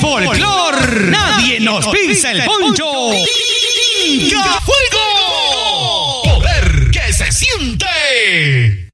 folclor. Nadie nos pisa el poncho. ¡Inca Fuego! ¡Poder que se siente!